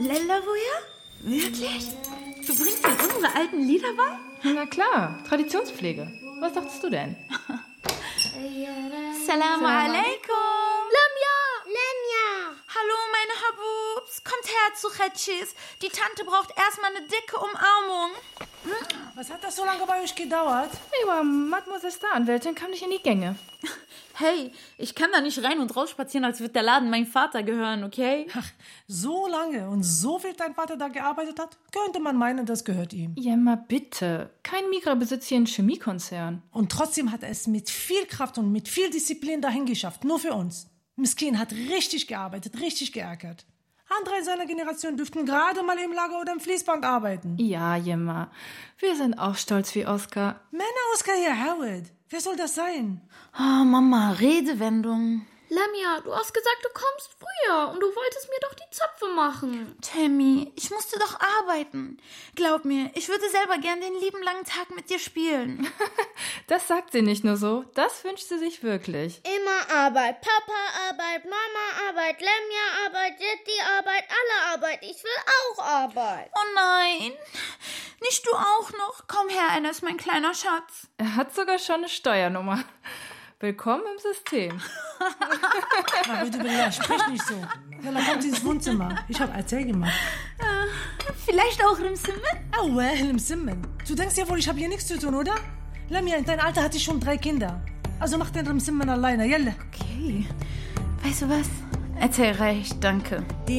Lelawuja? Wirklich? Du bringst mir unsere alten Lieder bei? Na klar, Traditionspflege. Was dachtest du denn? Salam alaikum. Lemja! Hallo, meine Habubs. Kommt her zu Chetschis. Die Tante braucht erstmal eine dicke Umarmung. Was hat das so lange bei euch gedauert? Ja, Mademoiselle Staranwältin kam nicht in die Gänge. Hey, ich kann da nicht rein und raus spazieren, als würde der Laden meinem Vater gehören, okay? Ach, so lange und so viel dein Vater da gearbeitet hat, könnte man meinen, das gehört ihm. Ja, mal bitte. Kein Migra besitzt hier einen Chemiekonzern. Und trotzdem hat er es mit viel Kraft und mit viel Disziplin dahin geschafft, nur für uns. Miskin hat richtig gearbeitet, richtig geackert. Andere in seiner Generation dürften gerade mal im Lager oder im Fließband arbeiten. Ja, Jemma. Wir sind auch stolz wie Oskar. Männer-Oskar hier, Howard. Wer soll das sein? Oh, Mama, Redewendung. Lemja, du hast gesagt, du kommst früher und du wolltest mir doch die Zöpfe machen. Tammy, ich musste doch arbeiten. Glaub mir, ich würde selber gern den lieben langen Tag mit dir spielen. Das sagt sie nicht nur so, das wünscht sie sich wirklich. Immer Arbeit. Papa Arbeit, Mama Arbeit, Lemja Arbeit, Jetti Arbeit, alle Arbeit. Ich will auch Arbeit. Oh nein, nicht du auch noch? Komm her, Anna ist mein kleiner Schatz. Er hat sogar schon eine Steuernummer. Willkommen im System. Aber bitte, sprich nicht so. Ja, dann kommt sie ins Wohnzimmer. Ich habe Erzähl gemacht. Vielleicht auch im Zimmer? Oh, im Simmen. Du denkst ja wohl, ich habe hier nichts zu tun, oder? Lamia, in deinem Alter hatte ich schon 3 Kinder. Also mach den Simmen alleine, jelle. Okay. Weißt du was? Erzähl reicht, danke.